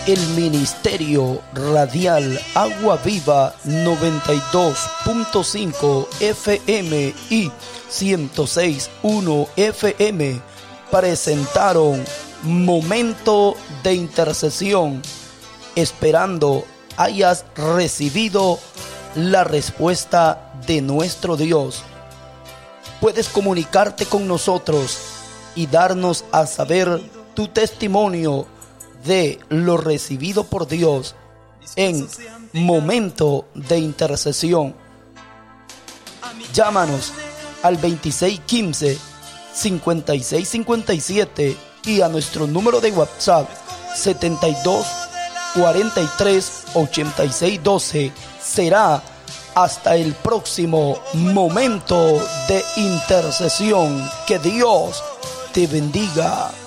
El Ministerio Radial Agua Viva 92.5 FM y 106.1 FM presentaron Momento de Intercesión, esperando hayas recibido la respuesta de nuestro Dios. Puedes comunicarte con nosotros y darnos a saber tu testimonio de lo recibido por Dios en Momento de Intercesión. Llámanos al 2615-5657 y a nuestro número de WhatsApp 72 43 86 12. Será hasta el próximo Momento de Intercesión. Que Dios te bendiga.